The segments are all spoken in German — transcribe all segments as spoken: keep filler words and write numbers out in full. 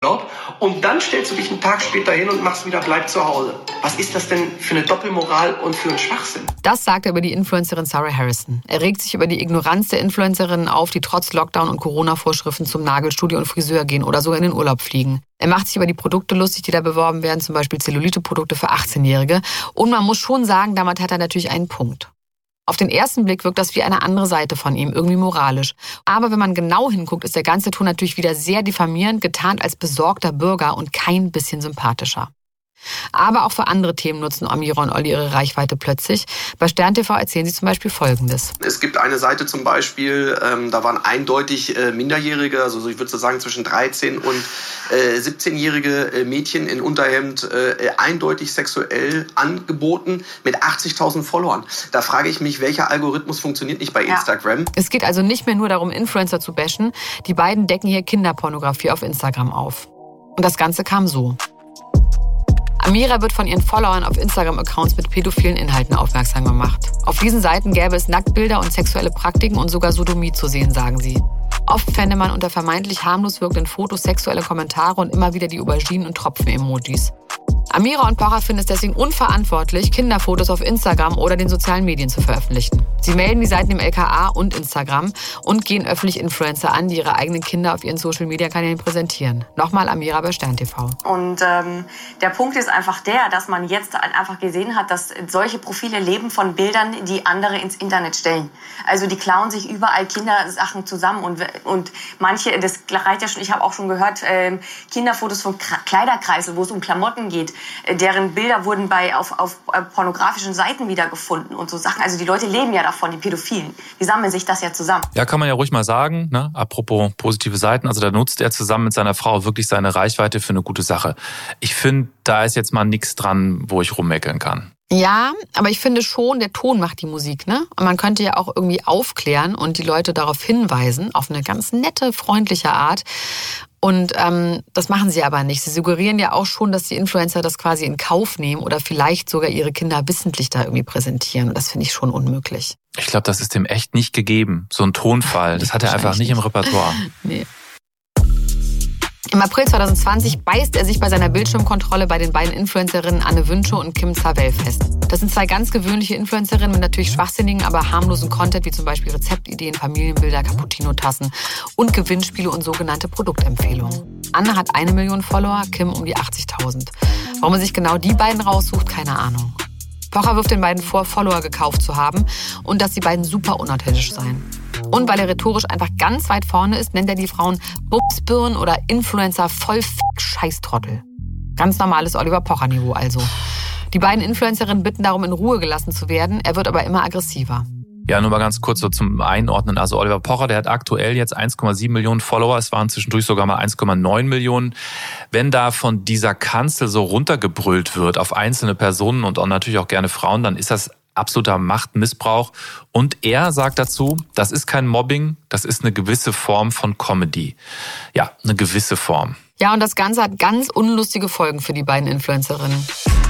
Urlaub und dann stellst du dich einen Tag später hin und machst wieder bleib zu Hause. Was ist das denn für eine Doppelmoral und für einen Schwachsinn? Das sagt er über die Influencerin Sarah Harrison. Er regt sich über die Ignoranz der Influencerinnen auf, die trotz Lockdown und Corona-Vorschriften zum Nagelstudio und Friseur gehen oder sogar in den Urlaub fliegen. Er macht sich über die Produkte lustig, die da beworben werden, zum Beispiel Zellulite-Produkte für achtzehnjährige. Und man muss schon sagen, damit hat er natürlich einen Punkt. Auf den ersten Blick wirkt das wie eine andere Seite von ihm, irgendwie moralisch. Aber wenn man genau hinguckt, ist der ganze Ton natürlich wieder sehr diffamierend, getarnt als besorgter Bürger und kein bisschen sympathischer. Aber auch für andere Themen nutzen Amira und Olli ihre Reichweite plötzlich. Bei Stern T V erzählen sie zum Beispiel Folgendes. Es gibt eine Seite zum Beispiel, ähm, da waren eindeutig äh, Minderjährige, also ich würde so sagen zwischen dreizehn und äh, siebzehnjährige äh, Mädchen in Unterhemd äh, eindeutig sexuell angeboten mit achtzigtausend Followern. Da frage ich mich, welcher Algorithmus funktioniert nicht bei ja. Instagram? Es geht also nicht mehr nur darum, Influencer zu bashen. Die beiden decken hier Kinderpornografie auf Instagram auf. Und das Ganze kam so. Amira wird von ihren Followern auf Instagram-Accounts mit pädophilen Inhalten aufmerksam gemacht. Auf diesen Seiten gäbe es Nacktbilder und sexuelle Praktiken und sogar Sodomie zu sehen, sagen sie. Oft fände man unter vermeintlich harmlos wirkenden Fotos sexuelle Kommentare und immer wieder die Auberginen- und Tropfen-Emojis. Amira und Pocher finden es deswegen unverantwortlich, Kinderfotos auf Instagram oder den sozialen Medien zu veröffentlichen. Sie melden die Seiten im L K A und Instagram und gehen öffentlich Influencer an, die ihre eigenen Kinder auf ihren Social-Media-Kanälen präsentieren. Nochmal Amira bei Stern T V. Und ähm, der Punkt ist einfach der, dass man jetzt einfach gesehen hat, dass solche Profile leben von Bildern, die andere ins Internet stellen. Also die klauen sich überall Kindersachen zusammen und, und manche, das reicht ja schon, ich habe auch schon gehört, äh, Kinderfotos von Kleiderkreisel, wo es um Klamotten geht, deren Bilder wurden bei auf, auf pornografischen Seiten wiedergefunden und so Sachen. Also die Leute leben ja davon, die Pädophilen. Die sammeln sich das ja zusammen. Ja, kann man ja ruhig mal sagen, ne? Apropos positive Seiten. Also da nutzt er zusammen mit seiner Frau wirklich seine Reichweite für eine gute Sache. Ich finde, da ist jetzt mal nichts dran, wo ich rummeckern kann. Ja, aber ich finde schon, der Ton macht die Musik, ne? Und man könnte ja auch irgendwie aufklären und die Leute darauf hinweisen, auf eine ganz nette, freundliche Art. Und ähm, das machen sie aber nicht. Sie suggerieren ja auch schon, dass die Influencer das quasi in Kauf nehmen oder vielleicht sogar ihre Kinder wissentlich da irgendwie präsentieren. Und das finde ich schon unmöglich. Ich glaube, das ist dem echt nicht gegeben. So ein Tonfall, das hat er einfach nicht im Repertoire. Nee. Im April zwanzig zwanzig beißt er sich bei seiner Bildschirmkontrolle bei den beiden Influencerinnen Anne Wünsche und Kim Savell fest. Das sind zwei ganz gewöhnliche Influencerinnen mit natürlich schwachsinnigen, aber harmlosen Content, wie zum Beispiel Rezeptideen, Familienbilder, Cappuccino-Tassen und Gewinnspiele und sogenannte Produktempfehlungen. Anne hat eine Million Follower, Kim um die achtzigtausend. Warum er sich genau die beiden raussucht, keine Ahnung. Pocher wirft den beiden vor, Follower gekauft zu haben und dass die beiden super unauthentisch seien. Und weil er rhetorisch einfach ganz weit vorne ist, nennt er die Frauen Bubsbirnen oder Influencer voll Scheißtrottel. Ganz normales Oliver Pocher-Niveau also. Die beiden Influencerinnen bitten darum, in Ruhe gelassen zu werden. Er wird aber immer aggressiver. Ja, nur mal ganz kurz so zum Einordnen. Also Oliver Pocher, der hat aktuell jetzt eins Komma sieben Millionen Follower. Es waren zwischendurch sogar mal eins Komma neun Millionen. Wenn da von dieser Kanzel so runtergebrüllt wird auf einzelne Personen und auch natürlich auch gerne Frauen, dann ist das absoluter Machtmissbrauch. Und er sagt dazu, das ist kein Mobbing, das ist eine gewisse Form von Comedy. Ja, eine gewisse Form. Ja, und das Ganze hat ganz unlustige Folgen für die beiden Influencerinnen.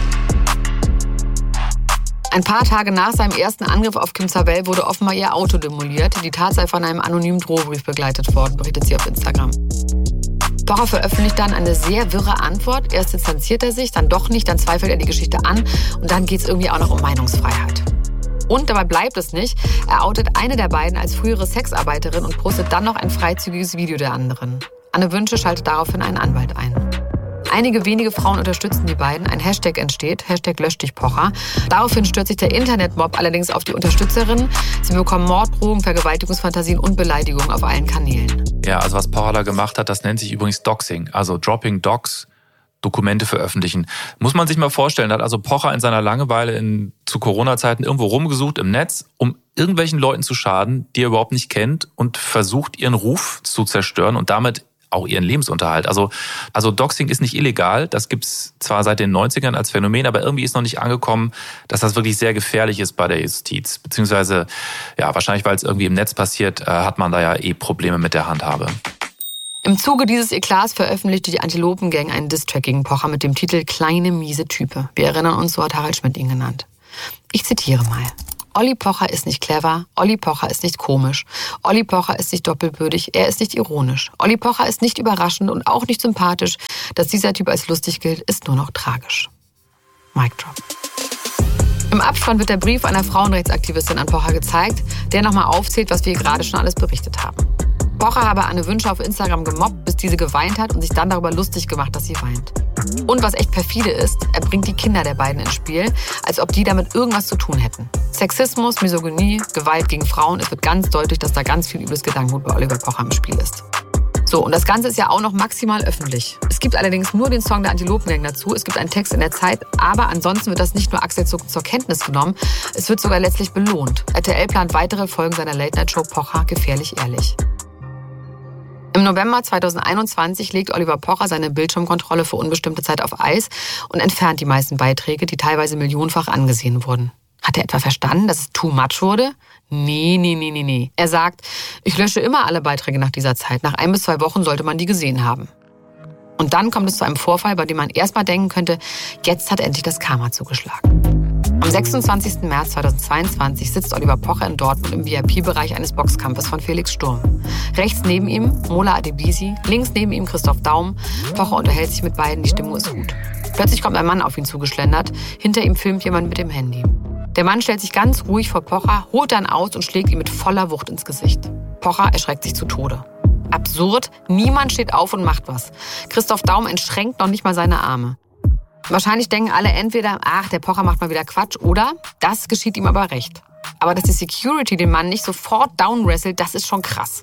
Ein paar Tage nach seinem ersten Angriff auf Kim Savell wurde offenbar ihr Auto demoliert. Die Tat sei von einem anonymen Drohbrief begleitet worden, berichtet sie auf Instagram. Pocher veröffentlicht dann eine sehr wirre Antwort. Erst distanziert er sich, dann doch nicht, dann zweifelt er die Geschichte an und dann geht es irgendwie auch noch um Meinungsfreiheit. Und dabei bleibt es nicht. Er outet eine der beiden als frühere Sexarbeiterin und postet dann noch ein freizügiges Video der anderen. Anne Wünsche schaltet daraufhin einen Anwalt ein. Einige wenige Frauen unterstützen die beiden. Ein Hashtag entsteht, Hashtag lösch dich Pocher. Daraufhin stürzt sich der Internetmob allerdings auf die Unterstützerinnen. Sie bekommen Morddrohungen, Vergewaltigungsfantasien und Beleidigungen auf allen Kanälen. Ja, also was Pocher da gemacht hat, das nennt sich übrigens Doxing. Also Dropping Docs, Dokumente veröffentlichen. Muss man sich mal vorstellen, da hat also Pocher in seiner Langeweile in, zu Corona-Zeiten irgendwo rumgesucht im Netz, um irgendwelchen Leuten zu schaden, die er überhaupt nicht kennt und versucht, ihren Ruf zu zerstören und damit auch ihren Lebensunterhalt. Also, also Doxing ist nicht illegal. Das gibt's zwar seit den neunzigern als Phänomen, aber irgendwie ist noch nicht angekommen, dass das wirklich sehr gefährlich ist bei der Justiz. Beziehungsweise, ja, wahrscheinlich, weil es irgendwie im Netz passiert, hat man da ja eh Probleme mit der Handhabe. Im Zuge dieses Eklats veröffentlichte die Antilopen-Gang einen Diss-Track gegen Pocher mit dem Titel Kleine, miese Type. Wir erinnern uns, so hat Harald Schmidt ihn genannt. Ich zitiere mal. Olli Pocher ist nicht clever, Olli Pocher ist nicht komisch, Olli Pocher ist nicht doppelbödig, er ist nicht ironisch. Olli Pocher ist nicht überraschend und auch nicht sympathisch. Dass dieser Typ als lustig gilt, ist nur noch tragisch. Mic drop. Im Abspann wird der Brief einer Frauenrechtsaktivistin an Pocher gezeigt, der nochmal aufzählt, was wir gerade schon alles berichtet haben. Pocher habe Anne Wünsche auf Instagram gemobbt, bis diese geweint hat und sich dann darüber lustig gemacht, dass sie weint. Und was echt perfide ist, er bringt die Kinder der beiden ins Spiel, als ob die damit irgendwas zu tun hätten. Sexismus, Misogynie, Gewalt gegen Frauen, es wird ganz deutlich, dass da ganz viel übles Gedankengut bei Oliver Pocher im Spiel ist. So, und das Ganze ist ja auch noch maximal öffentlich. Es gibt allerdings nur den Song der Antilopengang dazu, es gibt einen Text in der Zeit, aber ansonsten wird das nicht nur achselzuckend zur Kenntnis genommen, es wird sogar letztlich belohnt. R T L plant weitere Folgen seiner Late-Night-Show Pocher gefährlich ehrlich. Im November zweitausendeinundzwanzig legt Oliver Pocher seine Bildschirmkontrolle für unbestimmte Zeit auf Eis und entfernt die meisten Beiträge, die teilweise millionenfach angesehen wurden. Hat er etwa verstanden, dass es too much wurde? Nee, nee, nee, nee, nee. Er sagt, ich lösche immer alle Beiträge nach dieser Zeit. Nach ein bis zwei Wochen sollte man die gesehen haben. Und dann kommt es zu einem Vorfall, bei dem man erstmal denken könnte, jetzt hat endlich das Karma zugeschlagen. Am sechsundzwanzigsten März zweitausendzweiundzwanzig sitzt Oliver Pocher in Dortmund im V I P-Bereich eines Boxkampfes von Felix Sturm. Rechts neben ihm Mola Adebisi, links neben ihm Christoph Daum. Pocher unterhält sich mit beiden, die Stimmung ist gut. Plötzlich kommt ein Mann auf ihn zugeschlendert. Hinter ihm filmt jemand mit dem Handy. Der Mann stellt sich ganz ruhig vor Pocher, holt dann aus und schlägt ihm mit voller Wucht ins Gesicht. Pocher erschreckt sich zu Tode. Absurd, niemand steht auf und macht was. Christoph Daum entschränkt noch nicht mal seine Arme. Wahrscheinlich denken alle entweder, ach, der Pocher macht mal wieder Quatsch, oder das geschieht ihm aber recht. Aber dass die Security den Mann nicht sofort downwrestelt, das ist schon krass.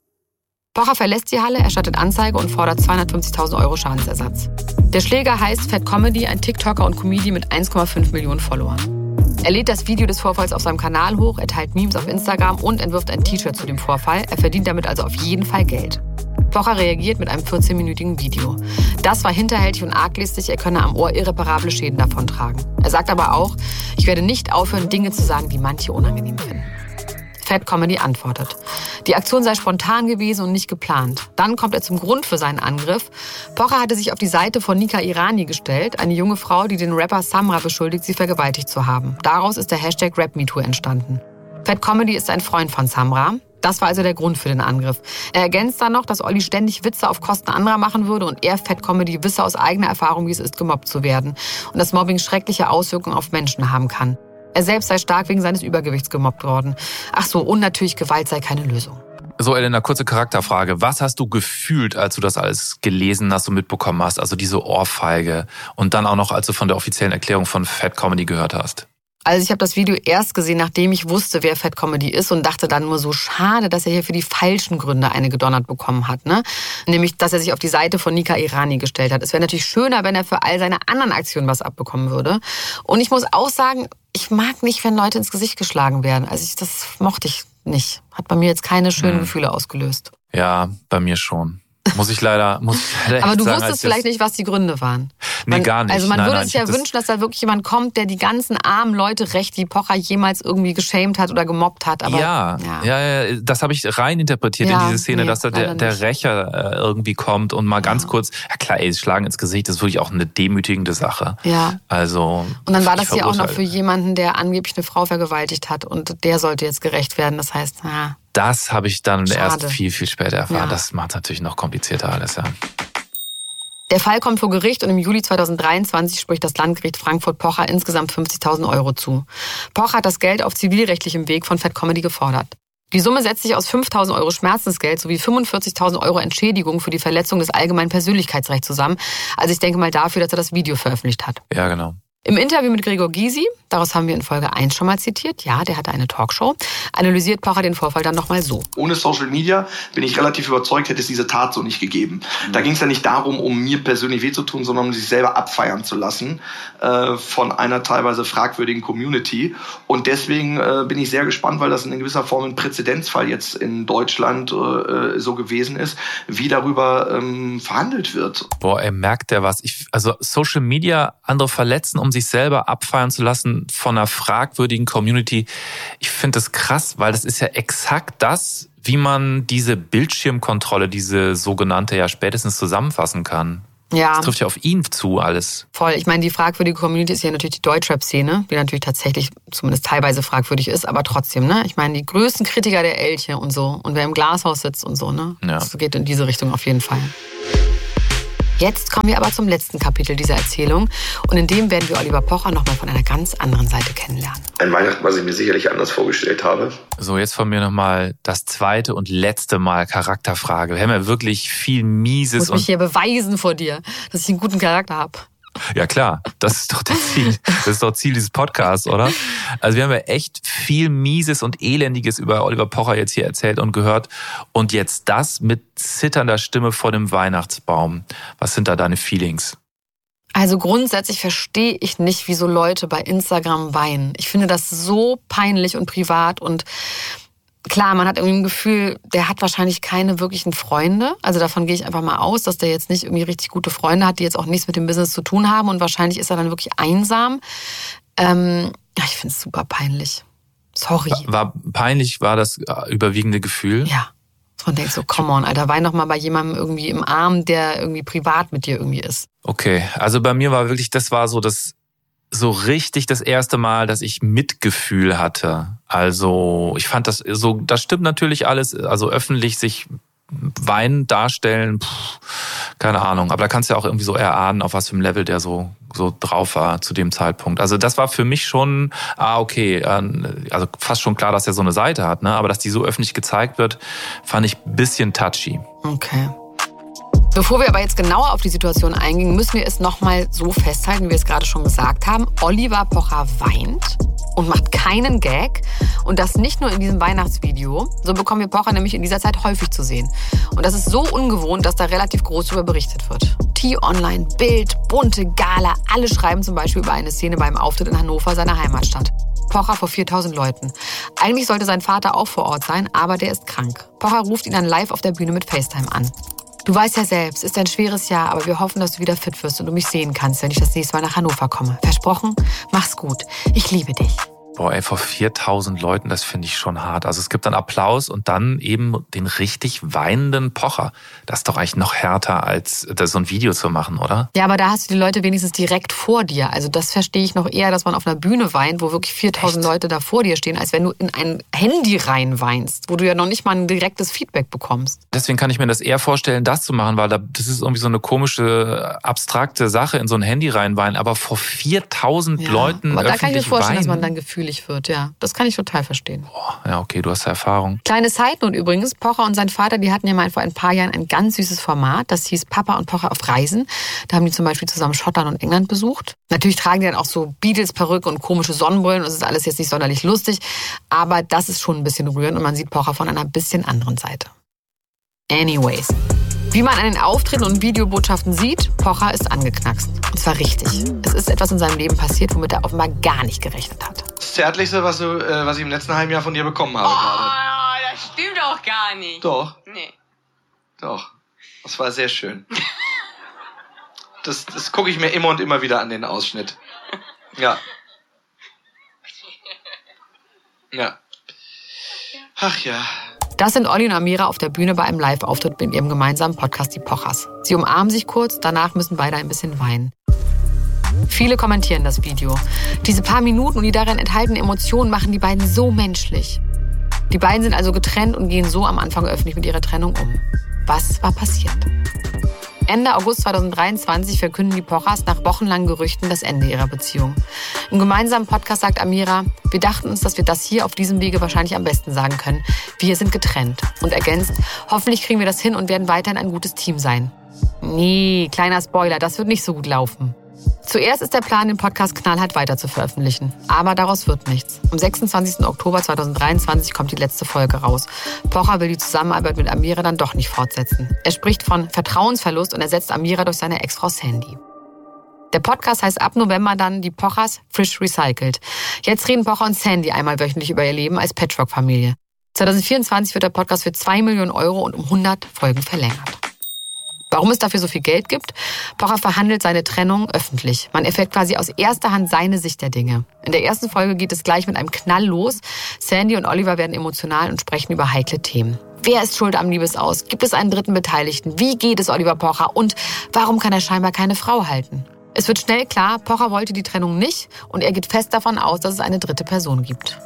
Pocher verlässt die Halle, erstattet Anzeige und fordert zweihundertfünfzigtausend Euro Schadensersatz. Der Schläger heißt Fat Comedy, ein TikToker und Comedian mit eins Komma fünf Millionen Followern. Er lädt das Video des Vorfalls auf seinem Kanal hoch, er teilt Memes auf Instagram und entwirft ein T-Shirt zu dem Vorfall. Er verdient damit also auf jeden Fall Geld. Pocher reagiert mit einem vierzehnminütigen Video. Das war hinterhältig und arglistig, er könne am Ohr irreparable Schäden davontragen. Er sagt aber auch, ich werde nicht aufhören, Dinge zu sagen, die manche unangenehm finden. Fat Comedy antwortet. Die Aktion sei spontan gewesen und nicht geplant. Dann kommt er zum Grund für seinen Angriff. Pocher hatte sich auf die Seite von Nika Irani gestellt, eine junge Frau, die den Rapper Samra beschuldigt, sie vergewaltigt zu haben. Daraus ist der Hashtag RapMeToo entstanden. Fat Comedy ist ein Freund von Samra. Das war also der Grund für den Angriff. Er ergänzt dann noch, dass Olli ständig Witze auf Kosten anderer machen würde und er, Fat Comedy, wisse aus eigener Erfahrung, wie es ist, gemobbt zu werden und dass Mobbing schreckliche Auswirkungen auf Menschen haben kann. Er selbst sei stark wegen seines Übergewichts gemobbt worden. Ach so, und natürlich Gewalt sei keine Lösung. So, Elena, kurze Charakterfrage. Was hast du gefühlt, als du das alles gelesen hast und mitbekommen hast? Also diese Ohrfeige und dann auch noch, als du von der offiziellen Erklärung von Fat Comedy gehört hast. Also ich habe das Video erst gesehen, nachdem ich wusste, wer Fat Comedy ist und dachte dann nur so, schade, dass er hier für die falschen Gründe eine gedonnert bekommen hat. Ne? Nämlich, dass er sich auf die Seite von Nika Irani gestellt hat. Es wäre natürlich schöner, wenn er für all seine anderen Aktionen was abbekommen würde. Und ich muss auch sagen, ich mag nicht, wenn Leute ins Gesicht geschlagen werden. Also ich, das mochte ich nicht. Hat bei mir jetzt keine schönen hm. Gefühle ausgelöst. Ja, bei mir schon. Muss ich leider, muss ich leider Aber du sagen, wusstest vielleicht nicht, was die Gründe waren. Nee, man, gar nicht. Also man nein, würde nein, sich ja wünschen, dass da wirklich jemand kommt, der die ganzen armen Leute rächt, die Pocher jemals irgendwie geschämt hat oder gemobbt hat. Aber, ja, ja, ja, ja, das habe ich rein interpretiert ja, in diese Szene, nee, dass da der, der Rächer äh, irgendwie kommt und mal ganz ja. kurz, ja klar, ey, Schlagen ins Gesicht, das ist wirklich auch eine demütigende Sache. Ja. Also. Und dann war das ja auch noch für jemanden, der angeblich eine Frau vergewaltigt hat und der sollte jetzt gerecht werden. Das heißt, ja. Das habe ich dann Schade. erst viel, viel später erfahren. Ja. Das macht natürlich noch komplizierter alles, ja. Der Fall kommt vor Gericht und im Juli zweitausenddreiundzwanzig spricht das Landgericht Frankfurt Pocher insgesamt fünfzigtausend Euro zu. Pocher hat das Geld auf zivilrechtlichem Weg von Fat Comedy gefordert. Die Summe setzt sich aus fünftausend Euro Schmerzensgeld sowie fünfundvierzigtausend Euro Entschädigung für die Verletzung des allgemeinen Persönlichkeitsrechts zusammen. Also ich denke mal dafür, dass er das Video veröffentlicht hat. Ja, genau. Im Interview mit Gregor Gysi, daraus haben wir in Folge eins schon mal zitiert, ja, der hatte eine Talkshow, analysiert Pocher den Vorfall dann nochmal so. Ohne Social Media bin ich relativ überzeugt, hätte es diese Tat so nicht gegeben. Mhm. Da ging es ja nicht darum, um mir persönlich weh zu tun, sondern um sich selber abfeiern zu lassen äh, von einer teilweise fragwürdigen Community. Und deswegen äh, bin ich sehr gespannt, weil das in gewisser Form ein Präzedenzfall jetzt in Deutschland äh, so gewesen ist, wie darüber ähm, verhandelt wird. Boah, ey, merkt der was? Ich, also Social Media, andere verletzen, um sich selber abfeiern zu lassen von einer fragwürdigen Community. Ich finde das krass, weil das ist ja exakt das, wie man diese Bildschirmkontrolle, diese sogenannte, ja spätestens zusammenfassen kann. Ja. Das trifft ja auf ihn zu alles. Voll. Ich meine, die fragwürdige Community ist ja natürlich die Deutschrap-Szene, die natürlich tatsächlich zumindest teilweise fragwürdig ist, aber trotzdem, ne? Ich meine, die größten Kritiker der Elche und so und wer im Glashaus sitzt und so, ne? Ja. Das geht in diese Richtung auf jeden Fall. Jetzt kommen wir aber zum letzten Kapitel dieser Erzählung und in dem werden wir Oliver Pocher nochmal von einer ganz anderen Seite kennenlernen. Ein Weihnachten, was ich mir sicherlich anders vorgestellt habe. So, jetzt von mir nochmal das zweite und letzte Mal Charakterfrage. Wir haben ja wirklich viel Mieses. Ich muss mich hier beweisen vor dir, dass ich einen guten Charakter habe. Ja klar, das ist doch das Ziel. Das ist doch Ziel dieses Podcasts, oder? Also wir haben ja echt viel Mieses und Elendiges über Oliver Pocher jetzt hier erzählt und gehört. Und jetzt das mit zitternder Stimme vor dem Weihnachtsbaum. Was sind da deine Feelings? Also grundsätzlich verstehe ich nicht, wieso Leute bei Instagram weinen. Ich finde das so peinlich und privat und klar, man hat irgendwie ein Gefühl, der hat wahrscheinlich keine wirklichen Freunde. Also davon gehe ich einfach mal aus, dass der jetzt nicht irgendwie richtig gute Freunde hat, die jetzt auch nichts mit dem Business zu tun haben. Und wahrscheinlich ist er dann wirklich einsam. Ähm, ja, ich finde es super peinlich. Sorry. War, war peinlich, war das überwiegende Gefühl? Ja. Man denkt so, come on, Alter, wein doch mal bei jemandem irgendwie im Arm, der irgendwie privat mit dir irgendwie ist. Okay, also bei mir war wirklich, das war so das so richtig das erste Mal, dass ich Mitgefühl hatte. Also ich fand das so, das stimmt natürlich alles, also öffentlich sich weinen darstellen, pff, keine Ahnung. Aber da kannst du ja auch irgendwie so erahnen, auf was für einem Level der so so drauf war zu dem Zeitpunkt. Also das war für mich schon, ah okay, also fast schon klar, dass er so eine Seite hat, ne? Aber dass die so öffentlich gezeigt wird, fand ich ein bisschen touchy. Okay. Bevor wir aber jetzt genauer auf die Situation eingehen, müssen wir es nochmal so festhalten, wie wir es gerade schon gesagt haben. Oliver Pocher weint und macht keinen Gag. Und das nicht nur in diesem Weihnachtsvideo. So bekommen wir Pocher nämlich in dieser Zeit häufig zu sehen. Und das ist so ungewohnt, dass da relativ groß darüber berichtet wird. T-Online, Bild, bunte Gala, alle schreiben zum Beispiel über eine Szene beim Auftritt in Hannover, seiner Heimatstadt. Pocher vor viertausend Leuten. Eigentlich sollte sein Vater auch vor Ort sein, aber der ist krank. Pocher ruft ihn dann live auf der Bühne mit FaceTime an. Du weißt ja selbst, es ist ein schweres Jahr, aber wir hoffen, dass du wieder fit wirst und du mich sehen kannst, wenn ich das nächste Mal nach Hannover komme. Versprochen? Mach's gut. Ich liebe dich. Boah, ey, vor viertausend Leuten, das finde ich schon hart. Also es gibt dann Applaus und dann eben den richtig weinenden Pocher. Das ist doch eigentlich noch härter, als das so ein Video zu machen, oder? Ja, aber da hast du die Leute wenigstens direkt vor dir. Also das verstehe ich noch eher, dass man auf einer Bühne weint, wo wirklich viertausend Echt? Leute da vor dir stehen, als wenn du in ein Handy rein weinst, wo du ja noch nicht mal ein direktes Feedback bekommst. Deswegen kann ich mir das eher vorstellen, das zu machen, weil das ist irgendwie so eine komische, abstrakte Sache, in so ein Handy reinweinen. Aber vor viertausend ja, Leuten aber da kann ich mir vorstellen, weinen. dass man dann gefühlig wird, ja. Das kann ich total verstehen. Boah, ja, okay, du hast ja Erfahrung. Kleine Side-Note übrigens, Pocher und sein Vater, die hatten ja mal vor ein paar Jahren ein ganz süßes Format, das hieß Papa und Pocher auf Reisen. Da haben die zum Beispiel zusammen Schottland und England besucht. Natürlich tragen die dann auch so Beatles-Perücke und komische Sonnenbrillen und es ist alles jetzt nicht sonderlich lustig, aber das ist schon ein bisschen rührend und man sieht Pocher von einer bisschen anderen Seite. Anyways. Wie man an den Auftritten und Videobotschaften sieht, Pocher ist angeknackst. Und zwar richtig. Es ist etwas in seinem Leben passiert, womit er offenbar gar nicht gerechnet hat. Das Zärtlichste, was, du, äh, was ich im letzten halben Jahr von dir bekommen habe oh, gerade. Das stimmt doch gar nicht. Doch. Nee. Doch. Das war sehr schön. Das, das gucke ich mir immer und immer wieder an, den Ausschnitt. Ja. Ja. Ach ja. Das sind Olli und Amira auf der Bühne bei einem Live-Auftritt mit ihrem gemeinsamen Podcast Die Pochers. Sie umarmen sich kurz, danach müssen beide ein bisschen weinen. Viele kommentieren das Video. Diese paar Minuten und die darin enthaltenen Emotionen machen die beiden so menschlich. Die beiden sind also getrennt und gehen so am Anfang öffentlich mit ihrer Trennung um. Was war passiert? Ende August zweitausenddreiundzwanzig verkünden die Pochers nach wochenlangen Gerüchten das Ende ihrer Beziehung. Im gemeinsamen Podcast sagt Amira, wir dachten uns, dass wir das hier auf diesem Wege wahrscheinlich am besten sagen können. Wir sind getrennt. Und ergänzt, hoffentlich kriegen wir das hin und werden weiterhin ein gutes Team sein. Nee, kleiner Spoiler, das wird nicht so gut laufen. Zuerst ist der Plan, den Podcast knallhart weiter zu veröffentlichen. Aber daraus wird nichts. Am sechsundzwanzigsten Oktober zweitausenddreiundzwanzig kommt die letzte Folge raus. Pocher will die Zusammenarbeit mit Amira dann doch nicht fortsetzen. Er spricht von Vertrauensverlust und ersetzt Amira durch seine Ex-Frau Sandy. Der Podcast heißt ab November dann Die Pochers Frisch Recycelt. Jetzt reden Pocher und Sandy einmal wöchentlich über ihr Leben als Patchwork-Familie. zweitausendvierundzwanzig wird der Podcast für zwei Millionen Euro und um hundert Folgen verlängert. Warum es dafür so viel Geld gibt? Pocher verhandelt seine Trennung öffentlich. Man erfährt quasi aus erster Hand seine Sicht der Dinge. In der ersten Folge geht es gleich mit einem Knall los. Sandy und Oliver werden emotional und sprechen über heikle Themen. Wer ist schuld am Liebesaus? Gibt es einen dritten Beteiligten? Wie geht es Oliver Pocher? Und warum kann er scheinbar keine Frau halten? Es wird schnell klar, Pocher wollte die Trennung nicht und er geht fest davon aus, dass es eine dritte Person gibt.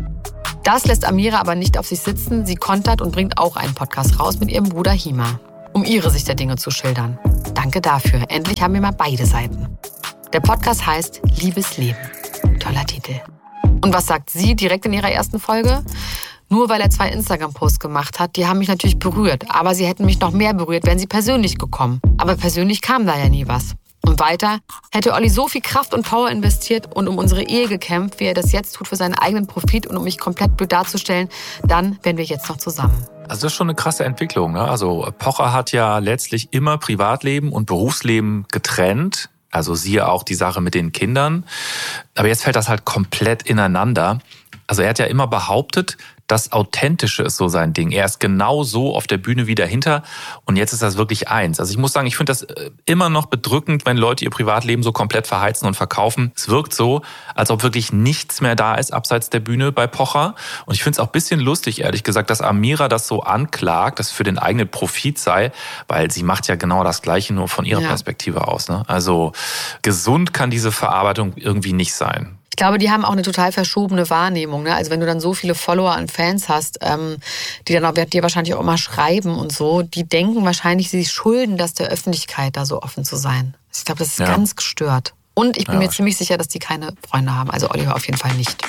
Das lässt Amira aber nicht auf sich sitzen. Sie kontert und bringt auch einen Podcast raus mit ihrem Bruder Hima, um ihre Sicht der Dinge zu schildern. Danke dafür. Endlich haben wir mal beide Seiten. Der Podcast heißt Liebes Leben. Toller Titel. Und was sagt sie direkt in ihrer ersten Folge? Nur weil er zwei Instagram-Posts gemacht hat, die haben mich natürlich berührt. Aber sie hätten mich noch mehr berührt, wären sie persönlich gekommen. Aber persönlich kam da ja nie was. Und weiter, hätte Olli so viel Kraft und Power investiert und um unsere Ehe gekämpft, wie er das jetzt tut für seinen eigenen Profit und um mich komplett blöd darzustellen, dann wären wir jetzt noch zusammen. Also das ist schon eine krasse Entwicklung, ne? Also Pocher hat ja letztlich immer Privatleben und Berufsleben getrennt. Also siehe auch die Sache mit den Kindern. Aber jetzt fällt das halt komplett ineinander. Also er hat ja immer behauptet, das Authentische ist so sein Ding. Er ist genau so auf der Bühne wie dahinter und jetzt ist das wirklich eins. Also ich muss sagen, ich finde das immer noch bedrückend, wenn Leute ihr Privatleben so komplett verheizen und verkaufen. Es wirkt so, als ob wirklich nichts mehr da ist abseits der Bühne bei Pocher. Und ich finde es auch ein bisschen lustig, ehrlich gesagt, dass Amira das so anklagt, dass es für den eigenen Profit sei, weil sie macht ja genau das Gleiche, nur von ihrer ja. Perspektive aus. Ne? Also gesund kann diese Verarbeitung irgendwie nicht sein. Ich glaube, die haben auch eine total verschobene Wahrnehmung. Ne? Also wenn du dann so viele Follower und Fans hast, ähm, die dann auch dir wahrscheinlich auch immer schreiben und so, die denken wahrscheinlich, sie schulden das der Öffentlichkeit, da so offen zu sein. Ich glaube, das ist ja. ganz gestört. Und ich bin ja. mir ziemlich sicher, dass die keine Freunde haben. Also Oliver auf jeden Fall nicht.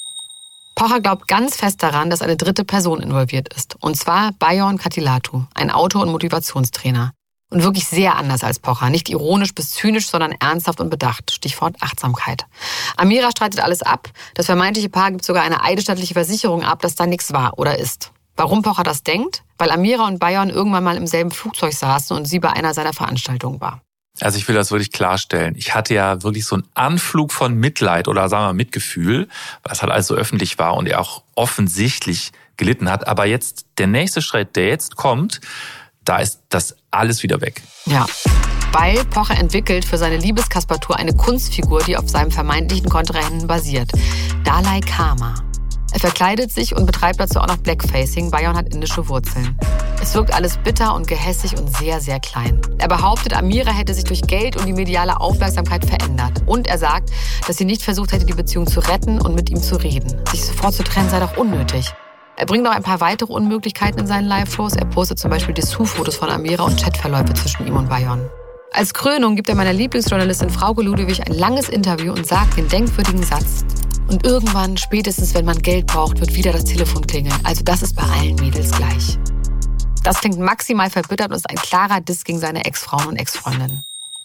Pocher glaubt ganz fest daran, dass eine dritte Person involviert ist. Und zwar Bayon Katilatu, ein Autor und Motivationstrainer. Und wirklich sehr anders als Pocher. Nicht ironisch bis zynisch, sondern ernsthaft und bedacht. Stichwort Achtsamkeit. Amira streitet alles ab. Das vermeintliche Paar gibt sogar eine eidesstattliche Versicherung ab, dass da nichts war oder ist. Warum Pocher das denkt? Weil Amira und Bayon irgendwann mal im selben Flugzeug saßen und sie bei einer seiner Veranstaltungen war. Also ich will das wirklich klarstellen. Ich hatte ja wirklich so einen Anflug von Mitleid oder sagen wir Mitgefühl, weil es halt alles so öffentlich war und er auch offensichtlich gelitten hat. Aber jetzt der nächste Schritt, der jetzt kommt, da ist das alles wieder weg. Ja, weil Pocher entwickelt für seine Liebeskaspertur eine Kunstfigur, die auf seinem vermeintlichen Kontrahenten basiert. Dalai Karma. Er verkleidet sich und betreibt dazu auch noch Blackfacing. Bayon hat indische Wurzeln. Es wirkt alles bitter und gehässig und sehr, sehr klein. Er behauptet, Amira hätte sich durch Geld und die mediale Aufmerksamkeit verändert. Und er sagt, dass sie nicht versucht hätte, die Beziehung zu retten und mit ihm zu reden. Sich sofort zu trennen sei doch unnötig. Er bringt noch ein paar weitere Unmöglichkeiten in seinen Live-Shows. Er postet zum Beispiel Dessous-Fotos von Amira und Chatverläufe zwischen ihm und Bayon. Als Krönung gibt er meiner Lieblingsjournalistin Frauke Ludewig ein langes Interview und sagt den denkwürdigen Satz: Und irgendwann, spätestens wenn man Geld braucht, wird wieder das Telefon klingeln. Also das ist bei allen Mädels gleich. Das klingt maximal verbittert und ist ein klarer Diss gegen seine Ex-Frauen und Ex-Freundinnen.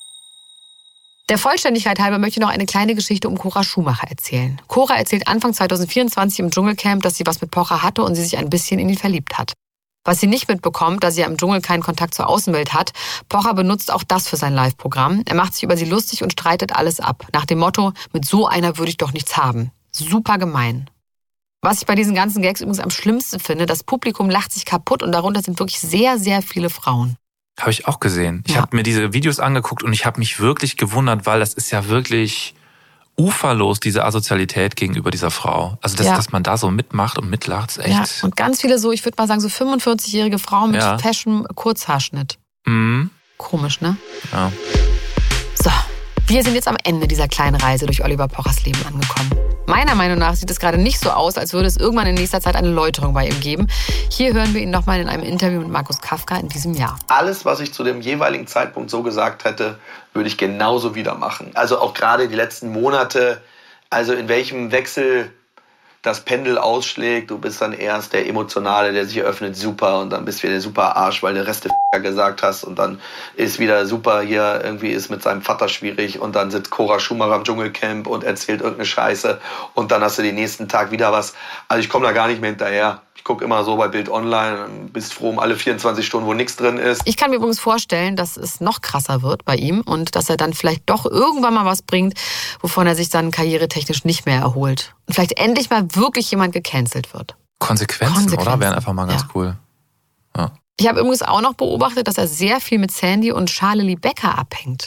Der Vollständigkeit halber möchte ich noch eine kleine Geschichte um Cora Schumacher erzählen. Cora erzählt Anfang zwanzig vierundzwanzig im Dschungelcamp, dass sie was mit Pocher hatte und sie sich ein bisschen in ihn verliebt hat. Was sie nicht mitbekommt, da sie ja im Dschungel keinen Kontakt zur Außenwelt hat, Pocher benutzt auch das für sein Live-Programm. Er macht sich über sie lustig und streitet alles ab. Nach dem Motto, mit so einer würde ich doch nichts haben. Super gemein. Was ich bei diesen ganzen Gags übrigens am schlimmsten finde, das Publikum lacht sich kaputt und darunter sind wirklich sehr, sehr viele Frauen. Habe ich auch gesehen. Ich ja. habe mir diese Videos angeguckt und ich habe mich wirklich gewundert, weil das ist ja wirklich uferlos, diese Asozialität gegenüber dieser Frau. Also, dass, ja. dass man da so mitmacht und mitlacht, ist echt... Ja, und ganz viele so, ich würde mal sagen, so fünfundvierzigjährige Frauen mit ja. Fashion-Kurzhaarschnitt. Mhm. Komisch, ne? Ja. So, wir sind jetzt am Ende dieser kleinen Reise durch Oliver Pochers Leben angekommen. Meiner Meinung nach sieht es gerade nicht so aus, als würde es irgendwann in nächster Zeit eine Läuterung bei ihm geben. Hier hören wir ihn nochmal in einem Interview mit Markus Kafka in diesem Jahr. Alles, was ich zu dem jeweiligen Zeitpunkt so gesagt hätte, würde ich genauso wieder machen. Also auch gerade die letzten Monate, also in welchem Wechsel das Pendel ausschlägt. Du bist dann erst der Emotionale, der sich öffnet, super, und dann bist du wieder der super Arsch, weil der Rest der gesagt hast, und dann ist wieder super, hier irgendwie ist mit seinem Vater schwierig, und dann sitzt Cora Schumacher im Dschungelcamp und erzählt irgendeine Scheiße, und dann hast du den nächsten Tag wieder was. Also ich komme da gar nicht mehr hinterher. Ich gucke immer so bei Bild Online, bist froh um alle vierundzwanzig Stunden, wo nichts drin ist. Ich kann mir übrigens vorstellen, dass es noch krasser wird bei ihm und dass er dann vielleicht doch irgendwann mal was bringt, wovon er sich dann karrieretechnisch nicht mehr erholt. Und vielleicht endlich mal wirklich jemand gecancelt wird. Konsequenzen, Konsequenzen. Oder? Wären einfach mal ganz ja. cool. Ja. Ich habe übrigens auch noch beobachtet, dass er sehr viel mit Sandy und Charlie Becker abhängt.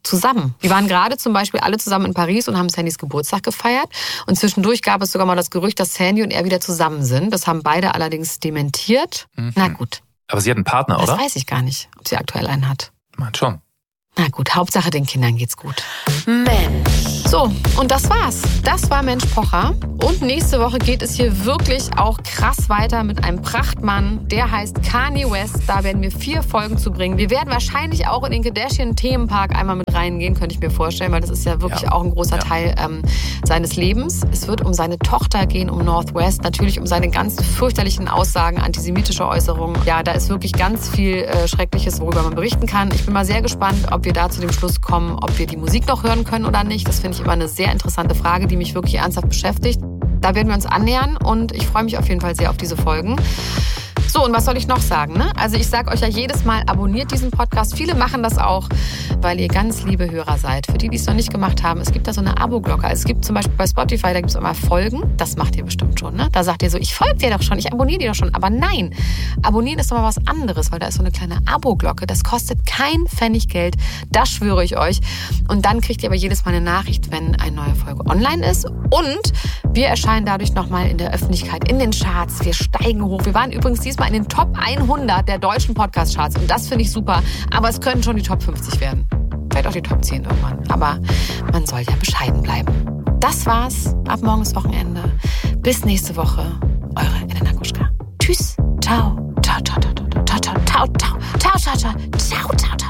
zusammen. Die waren gerade zum Beispiel alle zusammen in Paris und haben Sandys Geburtstag gefeiert. Und zwischendurch gab es sogar mal das Gerücht, dass Sandy und er wieder zusammen sind. Das haben beide allerdings dementiert. Mhm. Na gut. Aber sie hat einen Partner, das oder? Das weiß ich gar nicht, ob sie aktuell einen hat. Meint schon. Na gut, Hauptsache den Kindern geht's gut. Mensch. So, und das war's. Das war Mensch Pocher. Und nächste Woche geht es hier wirklich auch krass weiter mit einem Prachtmann. Der heißt Kanye West. Da werden wir vier Folgen zu bringen. Wir werden wahrscheinlich auch in den Kardashian-Themenpark einmal mit reingehen, könnte ich mir vorstellen, weil das ist ja wirklich ja. auch ein großer ja. Teil ähm, seines Lebens. Es wird um seine Tochter gehen, um Northwest. Natürlich um seine ganz fürchterlichen Aussagen, antisemitische Äußerungen. Ja, da ist wirklich ganz viel äh, Schreckliches, worüber man berichten kann. Ich bin mal sehr gespannt, ob wir da zu dem Schluss kommen, ob wir die Musik noch hören können oder nicht. Das finde ich immer eine sehr interessante Frage, die mich wirklich ernsthaft beschäftigt. Da werden wir uns annähern und ich freue mich auf jeden Fall sehr auf diese Folgen. So, und was soll ich noch sagen? Ne? Also ich sage euch ja jedes Mal, abonniert diesen Podcast. Viele machen das auch, weil ihr ganz liebe Hörer seid. Für die, die es noch nicht gemacht haben, es gibt da so eine Abo-Glocke. Also es gibt zum Beispiel bei Spotify, da gibt es immer Folgen. Das macht ihr bestimmt schon. Ne? Da sagt ihr so, ich folge dir doch schon, ich abonniere dir doch schon. Aber nein, abonnieren ist doch mal was anderes, weil da ist so eine kleine Abo-Glocke. Das kostet kein Pfennig Geld. Das schwöre ich euch. Und dann kriegt ihr aber jedes Mal eine Nachricht, wenn eine neue Folge online ist. Und wir erscheinen dadurch nochmal in der Öffentlichkeit, in den Charts. Wir steigen hoch. Wir waren übrigens diesmal in den Top hundert der deutschen Podcast-Charts. Und das finde ich super. Aber es können schon die Top fünfzig werden. Vielleicht auch die Top zehn irgendwann. Aber man soll ja bescheiden bleiben. Das war's. Ab morgen ist Wochenende. Bis nächste Woche. Eure Elena Gruschka. Tschüss. Ciao. Ciao, ciao, ciao, ciao, ciao, ciao, ciao, ciao, ciao, ciao, ciao, ciao, ciao.